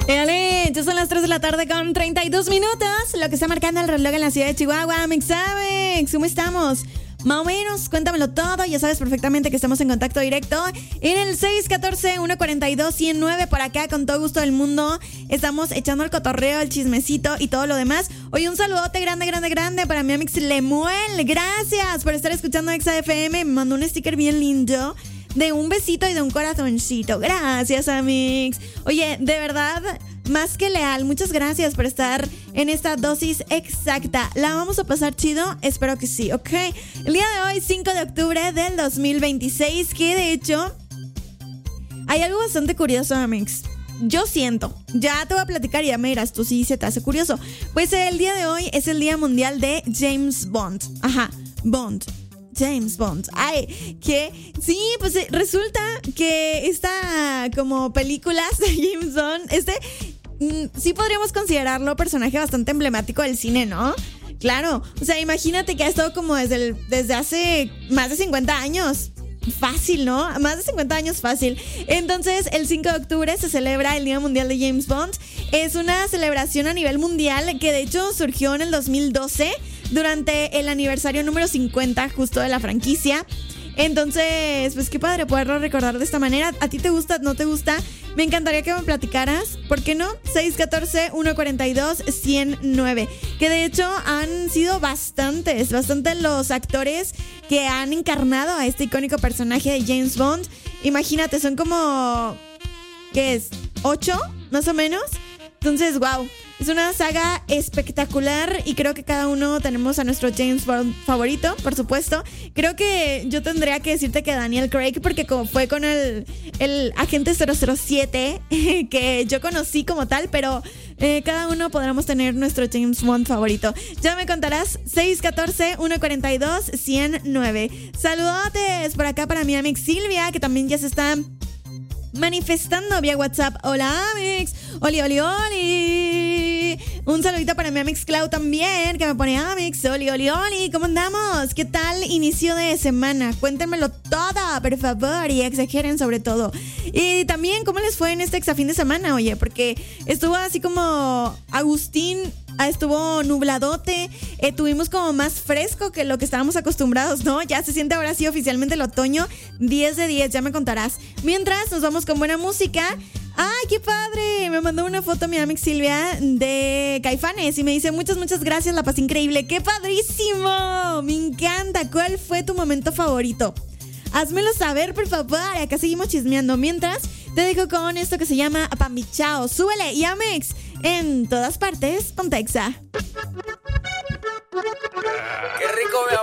Dale, ya son las 3 de la tarde con 32 minutos. Lo que está marcando el reloj en la ciudad de Chihuahua. Mixamex, ¿cómo estamos? Más o menos, cuéntamelo todo. Ya sabes perfectamente que estamos en contacto directo en el 614-142-109. Por acá, con todo gusto del mundo, estamos echando el cotorreo, el chismecito y todo lo demás. Oye, un saludote grande para mi Amix Lemuel. Gracias por estar escuchando Exa FM. Me mandó un sticker bien lindo de un besito y de un corazoncito. Gracias, Amix. Oye, de verdad, más que leal, muchas gracias por estar en esta dosis exacta. ¿La vamos a pasar chido? Espero que sí, ¿ok? El día de hoy, 5 de octubre del 2026, que de hecho hay algo bastante curioso, Amix. Yo siento, ya te voy a platicar y ya me dirás tú si se te hace curioso. Pues el día de hoy es el Día Mundial de James Bond. Ajá, Bond. James Bond. Ay, que sí, pues resulta que esta como películas de James Bond, sí podríamos considerarlo personaje bastante emblemático del cine, ¿no? Claro, o sea, imagínate que ha estado como desde hace más de 50 años. Fácil, ¿no? Más de 50 años fácil. Entonces, el 5 de octubre se celebra el Día Mundial de James Bond. Es una celebración a nivel mundial que de hecho surgió en el 2012 durante el aniversario número 50 justo de la franquicia. Entonces, pues qué padre poderlo recordar de esta manera. ¿A ti te gusta? ¿No te gusta? Me encantaría que me platicaras. ¿Por qué no? 614-142-109. Que de hecho han sido bastantes los actores que han encarnado a este icónico personaje de James Bond. Imagínate, son como... ¿qué es? ¿8? Más o menos. Entonces, wow. Es una saga espectacular y creo que cada uno tenemos a nuestro James Bond favorito, por supuesto. Creo que yo tendría que decirte que Daniel Craig, porque como fue con el agente 007 que yo conocí como tal, pero cada uno podremos tener nuestro James Bond favorito. Ya me contarás. 614-142-109. Saludotes por acá para mi amiga Silvia, que también ya se está manifestando vía WhatsApp. Hola, Amix. Oli. Un saludito para mi Amix Clau también, que me pone Amix. Oli. ¿Cómo andamos? ¿Qué tal inicio de semana? Cuéntenmelo todo, por favor, y exageren sobre todo. Y también, ¿cómo les fue en este exafín de semana? Oye, porque estuvo así como Agustín, estuvo nubladote, tuvimos como más fresco que lo que estábamos acostumbrados, ¿no? Ya se siente ahora sí oficialmente el otoño. 10 de 10, ya me contarás. Mientras, nos vamos con buena música. ¡Ay, qué padre! Me mandó una foto mi amiga Silvia de Caifanes y me dice muchas gracias, la pasé increíble. ¡Qué padrísimo! Me encanta. ¿Cuál fue tu momento favorito? Házmelo saber, por favor. Acá seguimos chismeando. Mientras, te dejo con esto que se llama Pambichao. Súbele y Amex en todas partes, Pontexa. ¡Qué rico,